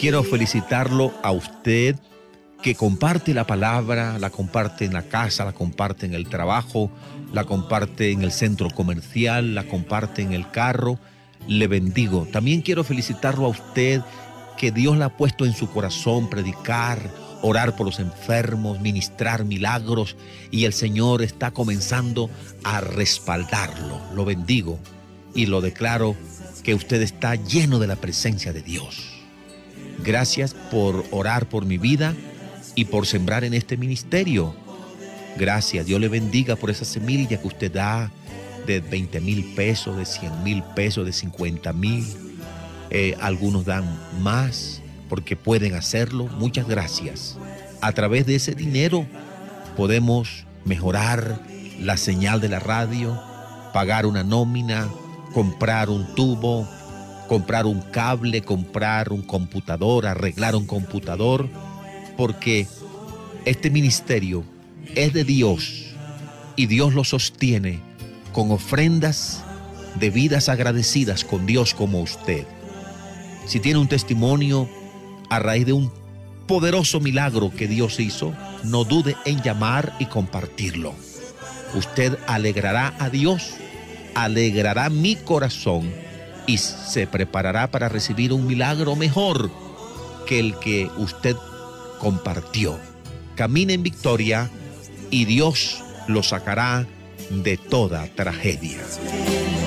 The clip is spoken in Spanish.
quiero felicitarlo a usted que comparte la palabra, la comparte en la casa, la comparte en el trabajo, la comparte en el centro comercial, la comparte en el carro. Le bendigo. También quiero felicitarlo a usted que Dios le ha puesto en su corazón predicar, orar por los enfermos, ministrar milagros, y el Señor está comenzando a respaldarlo. Lo bendigo y lo declaro que usted está lleno de la presencia de Dios. Gracias por orar por mi vida y por sembrar en este ministerio. Gracias, Dios le bendiga por esa semilla que usted da de 20,000 pesos, de 100,000 pesos, de 50,000. Algunos dan más porque pueden hacerlo. Muchas gracias. A través de ese dinero podemos mejorar la señal de la radio, pagar una nómina, comprar un tubo, comprar un cable, comprar un computador, arreglar un computador, porque este ministerio es de Dios y Dios lo sostiene con ofrendas de vidas agradecidas con Dios como usted. Si tiene un testimonio a raíz de un poderoso milagro que Dios hizo, no dude en llamar y compartirlo. Usted alegrará a Dios, alegrará mi corazón y se preparará para recibir un milagro mejor que el que usted compartió. Camine en victoria y Dios lo sacará de toda tragedia.